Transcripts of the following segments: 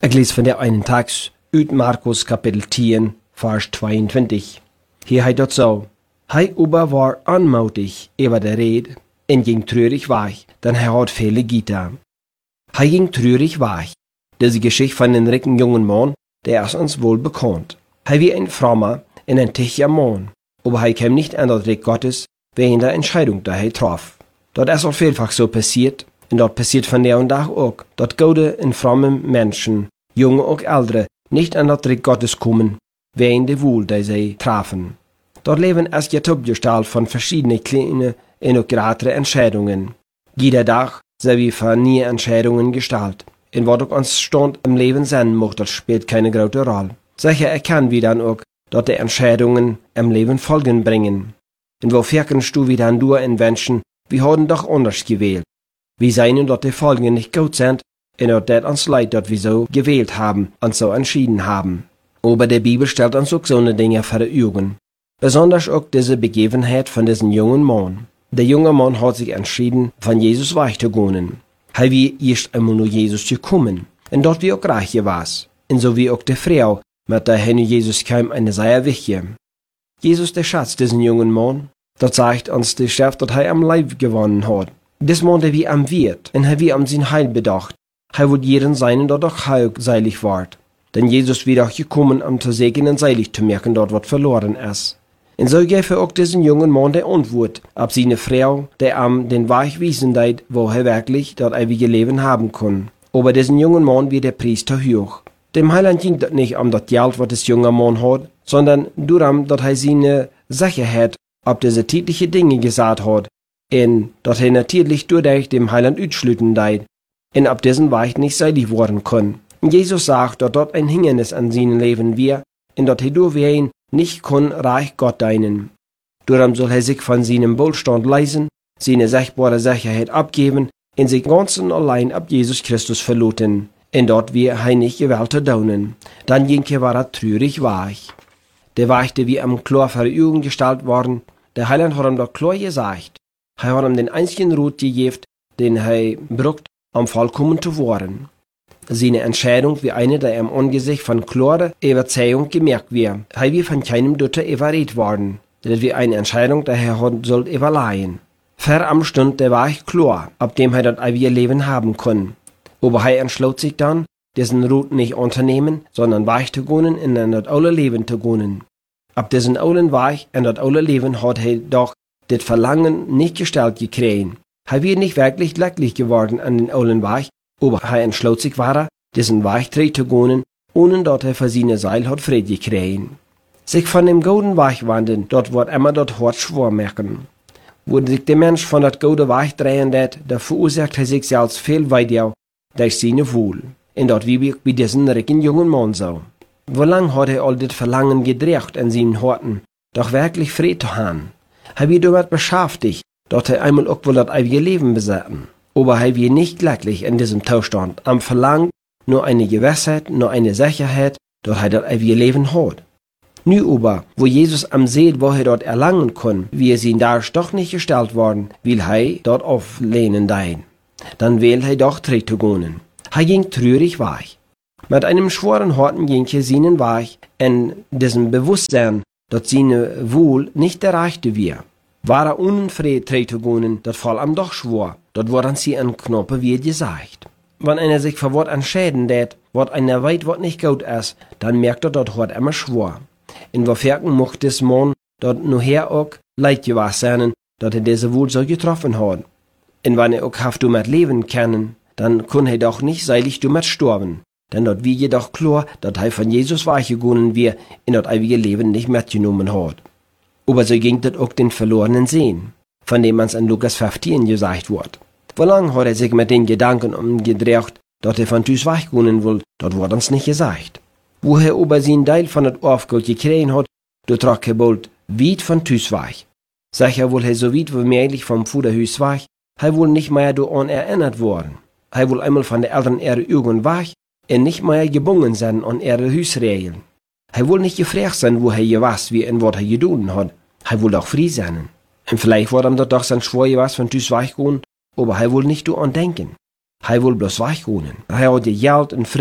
Ik lees van der einen Tags uit Markus kapitel 10, vers 22. Hier hij dat zo. Hij aber war anmutig über der Rede en ging treurig weg, denn hij had viele Güter. Hij ging treurig weg. Diese Geschichte von den reichen jungen Mann, der ist uns wohl bekannt. Hij war ein frommer en ein tüchtiger Mann, aber hij kam nicht an das Reich Gottes wegen der Entscheidung, die hij traf. Dat ist auch vielfach so passiert, und das passiert von der und Tag auch, dass gute und fromme Menschen, junge und ältere, nicht an das Reich Gottes kommen, wegen der Wohl, die sie trafen. Dort leben ist jetzt abgestellt von verschiedenen kleinen und auch größeren Entscheidungen. Jeder Tag sind wir von neuen Entscheidungen gestaltet. Und was auch uns Stand im Leben sein muss, das spielt keine große Rolle. Sicher erkennen wir dann auch, dass die Entscheidungen im Leben Folgen bringen. Und wo erkennst du wieder an durch in Menschen, wir haben doch anders gewählt. Wir sehen, dass die Folgen nicht gut sind, und dass das uns leid, dass wir so gewählt haben und so entschieden haben. Aber die Bibel stellt uns auch so eine Dinge vor die Augen. Besonders auch diese Begebenheit von diesem jungen Mann. Der junge Mann hat sich entschieden, von Jesus wegzugehen. Er war erst einmal nur Jesus gekommen, und dort wie auch reich war. Und so wie auch die Frau, mit der Herr Jesus kam, eine sehr wichtige. Jesus, der Schatz diesen jungen Mann, das zeigt uns die Schrift, dass er am Leib gewonnen hat. Dies Mann, der wie am Wirt, und er wie am sein Heil bedacht. Er wird jeden sein, der doch heilseilig ward. Denn Jesus wird auch gekommen, um zu segnen und seilig zu merken, dort was verloren ist. Und so gab er auch diesen jungen Mann der Antwort, ab seine Frau, der am den Weg wiesen deit, wo er wirklich das ewige Leben haben kann. Aber diesen jungen Mann wird der Priester hoch. Dem Heiland ging das nicht um das Geld, was das junge Mann hat, sondern darum, dass er seine Sicherheit ob diese tägliche Dinge gesagt hat, und dass er natürlich durch dem Heiland utschlüten deit, und ab diesen Weg nicht seilig worden kann. Jesus sagt, dass dort ein Hindernis an seinem Leben wir, und dass er durch ihn nicht kann Reich Gott dienen. Darum soll er sich von seinem Wohlstand leisen, seine sichtbare Sicherheit abgeben und sich ganz und allein ab Jesus Christus verlassen, und dort wir er nicht gewählt zu daunen. Dann ging er traurig weg. Der Weg, der wie am klar vor die Augen gestellt worden, der Heiland hat ihm dort klar gesagt. Er hat ihm den einzigen Rut gegeben, den er braucht, um vollkommen zu werden. Seine Entscheidung wie eine, der im Angesicht von klarer Überzeugung gemerkt wird. Er wird von keinem Dutter überredet worden. Das wie eine Entscheidung, der er hat soll überleihen. Ver am Stund der war ich klar, ab dem er das ewige Leben haben kann. Aber er entschloss sich dann, diesen Rut nicht unternehmen, sondern weich zu gehen und in das alte Leben zu gehen. Ab diesen alten Weg in das alte Leben hat er doch das Verlangen nicht gestellt gekriegt. Er wird nicht wirklich glücklich geworden an den alten Weg, aber er entschloss sich weiter, diesen Weg zu gehen, ohne dass er für seine Seele hat Friede gekriegt. Sich von dem guten Weg wenden, dort wird immer das Hort schwor merken. Wo sich der Mensch von das gute Weg drehen lässt, da verursacht er sich selbst viel weiter durch seine Wohl. Und dort wie bei diesen reichen jungen Mann so. Wie lang hat er all das Verlangen gedreht in seinen Horten, doch wirklich Friede zu haben? Er wird damit beschäftigt, dass er einmal auch wohl das ewige Leben besetzen. Aber er wird nicht glücklich in diesem Zustand, am Verlangen nur eine Gewissheit, nur eine Sicherheit, dass er das ewige Leben hat. Nu aber, wo Jesus am seht, wo er dort erlangen kann, wie es ihn da doch nicht gestellt worden, will er dort auflehnen dein. Dann will er doch gehen. Er ging traurig weg. Mit einem schweren Horten ging er seinen Weg in diesem Bewusstsein, dass seine Wohl nicht erreichte wir. War er unfried zu gehen, das fall am doch schwor, dort wurden sie an Knoppe wie gesagt. Wenn einer sich für Wort entscheiden lässt, wat einer weit wat nicht gut ist, dann merkt er, dort hat immer schwor. In wofern mocht des Mann dort nur her auch leid gewesen sein, dass er diese Wohl so getroffen hat. Und wenn er auch haft mit leben können, dann kann er doch nicht seilig mit sterben. Denn dort wie jedoch klar, dass er von Jesus weichgegangen wir in das ewige Leben nicht mitgenommen hat. Aber so ging das auch den verlorenen Sehen, von dem man's in Lukas 15 gesagt wird. Wie lange hat er sich mit den Gedanken umgedreht, dass er von Tüs weichgegangen will, dort wird uns nicht gesagt. Wo er aber seinen Teil von das Aufgold gekriegt hat, dort trug er bald weit von Tüs weich. Sicher wohl er so weit wie möglich vom Fuderhüs weich, er wohl nicht mehr daran erinnert worden. Er wohl einmal von der Eltern ihre Augen weich, und nicht mehr gebunden sein an ihre Hüsregeln. Er wohl nicht gefragt sein, wo er was wie und was er getan hat. Er wohl auch frei sein. Und vielleicht war ihm dort doch sein Schwur was von Tüs weichgehen, aber er wohl nicht daran denken. Er wohl bloß weichgehen. Er hat Geld und Freund,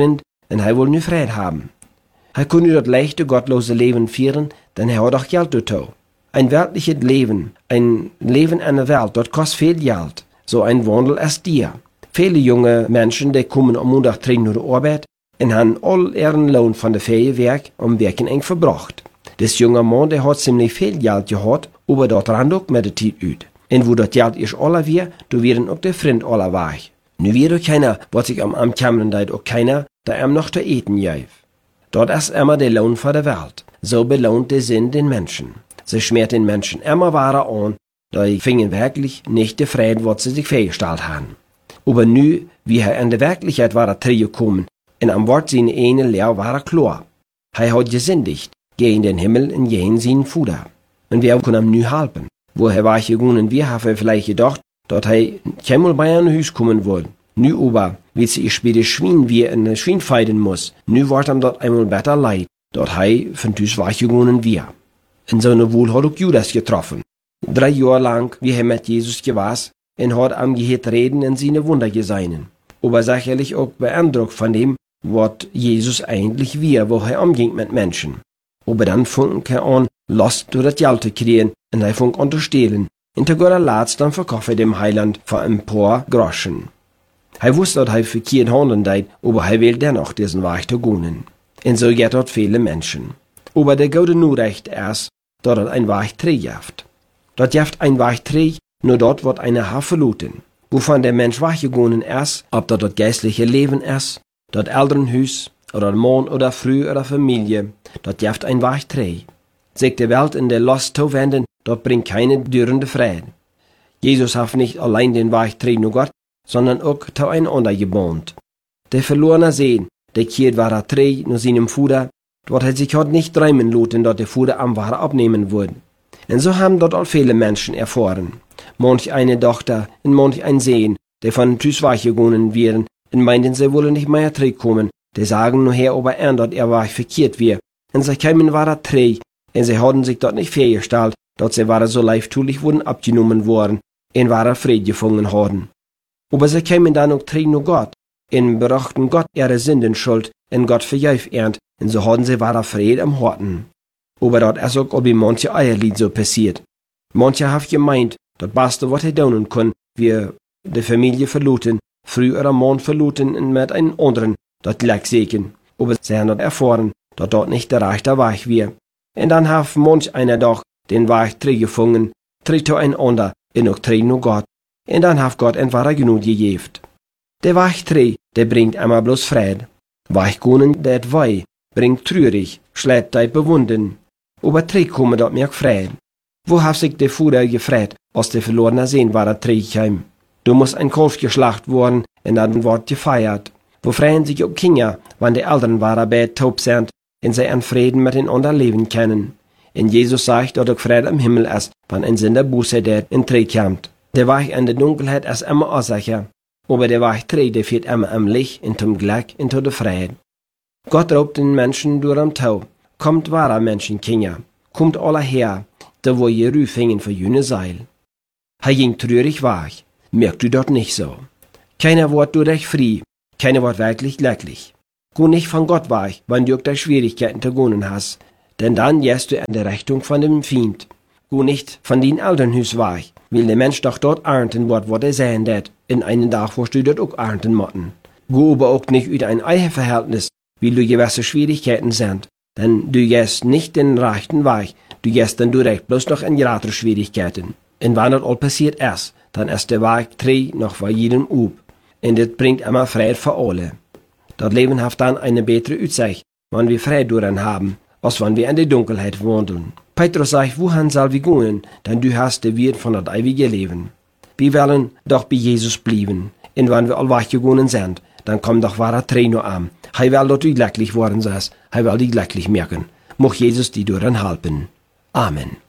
en hij wil nu vrede haben. Hij kon nu dat leichte, gottlose Leben führen, denn hij had doch Geld dazu. Ein weltliches Leben, ein Leben in der Welt, dat kost veel Geld. So ein Wandel als dir. Viele junge Menschen, die kommen am Montag 3 naar de Arbeit en haben all ihren Lohn von der Ferienwerk am Werken eng verbracht. Das junge Mann, der hat ziemlich viel Geld gehabt, aber dat rand ook met de tijd uit. En wo dat Geld is alle weer, da werden ook de Vriend alle weg. Nu weet ook keiner, wat sich am Kameren deed, ook keiner, der ihm noch te eten geef. Dat is immer der Lohn voor de Welt. So belohnt der Sinn den Menschen. Sie schmiert den Menschen immer wahrer an, da fingen wirklich nicht die Freude, was sie sich vorgestellt haben. Aber nu, wie er in der Wirklichkeit war gekommen, und am Wort seine eine Lehr war klar. Er hat gesündigt, gegen den Himmel und gegen seinen Fuder. Und wer kann ihm nu helfen? Wo er war gegangen, wir haben vielleicht gedacht, dass er keinmal bei einem Haus kommen würde. Nu aber, wie sie später Schwein wie in ein Schwein feiden muss, nu wird ihm dort einmal besser leid, dass er von Haus war gegangen wir. In seiner Wohl hat auch Judas getroffen. 3 Jahre lang, wie er mit Jesus gewesen, und hat am gehört reden in seine Wunder gesehen. Aber sicherlich auch beeindruckt von dem, was Jesus eigentlich war, wo er umging mit Menschen. Aber dann fing er an, Lust durch das Geld zu kriegen, und er fing an zu stehlen. Und der Gott Latz dann verkaufte dem Heiland für ein paar Groschen. Er wusste, dass er verkehrt handeln deed, aber er will dennoch diesen Weg zu gehen. Und so geht dort viele Menschen. Aber der Gute nur recht ist, dass er ein Weg trägt. Dort jaft ein Weg trägt, nur dort wird eine Haar verloren. Wovon der Mensch weggegangen ist, ob das geistliche Leben ist, das Elternhaus, oder Mann oder Frau oder Familie, dort jaft ein Weg trägt. Sich die Welt in der Lust zu wenden, dort bringt keine dürrende Frieden. Jesus hat nicht allein den Weg trägt nur Gott, sondern auch zu einander gebond. Der verlorene Sehen, der kehrt war trägt nur seinem Fuder, dort hat sich heute nicht träumen lassen, dass der Fuder am Ware abnehmen würde. Und so haben dort auch viele Menschen erfahren. Manch eine Tochter und manch ein Sehen, der von Tüß weggegangen wären, und meinten, sie wollen nicht mehr zurückkommen. Die sagen nur her, ob dort war verkehrt wir. Und sie kämen war träg, und sie hatten sich dort nicht vorgestellt, dass sie waren so leichttulich wurden abgenommen worden, und waren Fried gefangen worden. Aber sie kämen dann auch träg nur Gott, und brachten Gott ihre Sündenschuld, und Gott vergäuf ernt, und so hatten sie war Fried am Horten. Aber dort ist auch bei manche Eierlied so passiert. Manche haben gemeint, das Beste, was tun können, wir die Familie verloten, früh oder Mann verloten und mit einem anderen, das lag segen. Aber sie haben dort erfahren, dass dort nicht der rechte Weg war. Und dann hat manch einer doch den Weg gefunden, tritt einander, und auch tritt nur Gott. Und dann hat Gott entweder genug gegeben. Der Weg der bringt einmal bloß Fried. Weggunen, der Wei, bringt trürig, schlägt die bewunden. Aber kommen dort mehr Fried. Wo hat sich der Fuder gefreut, als der verlorene Sehen war heim? Du musst ein Kalf geschlacht worden, und dann wird gefeiert. Wo freuen sich auch Kinder, wenn die Eltern waren bei taub sind, und sie an Frieden miteinander leben können. Und Jesus sagt, dass auch Friede im Himmel ist, wenn ein Sünder Buße tät in Träg kommt. Der Weg in der Dunkelheit ist immer unsicher, aber der Weg der führt immer am Licht, und zum Glück, und zu der Friede. Gott raubt den Menschen durch am Tau. Kommt wahrer Menschenkinder, kommt alle her, da wo ihr Rüfingen für jene Seil. Er ging trürig weg, merkt du dort nicht so. Keiner wird durch dich frei, keiner wird wirklich glücklich. Geh nicht von Gott weg, wenn du auch die Schwierigkeiten zu gehen hast, denn dann gehst du in der Richtung von dem Feind. Geh nicht von den Elternhaus weg, weil der Mensch doch dort ernten wird, was er sehen wird, in einen Tag wirst du dort auch ernten müssen. Geh aber auch nicht über ein Eheverhältnis, weil du gewisse Schwierigkeiten sind. Denn du gehst nicht den rechten Weg, du gehst dann direkt bloß noch in gratis Schwierigkeiten. Und wenn das all passiert ist, dann ist der Weg träg noch für jeden Up. Und das bringt immer Friede für alle. Das Leben hat dann eine bessere Aussicht, wenn wir Friede daran haben, als wenn wir in der Dunkelheit wandeln. Petrus sagt, wohin soll wir gehen, denn du hast den Wirt von das ewige Leben. Wir wollen doch bei Jesus bleiben. Und wenn wir all weggegangen sind, dann kommt doch wahrer Trainer an. Er will, dass du glücklich worden seist. Er will dich glücklich merken. Mocht Jesus dir daran helfen. Amen.